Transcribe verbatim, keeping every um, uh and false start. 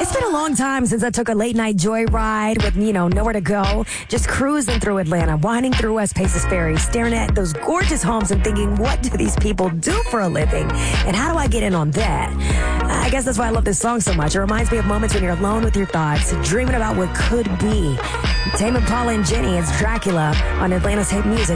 It's been a long time since I took a late night joyride with, you know, nowhere to go. Just cruising through Atlanta, winding through West Paces Ferry, staring at those gorgeous homes and thinking, what do these people do for a living? And how do I get in on that? I guess that's why I love this song so much. It reminds me of moments when you're alone with your thoughts, dreaming about what could be. Tame Impala and Jenny, it's Dracula on Atlanta's Hit Music.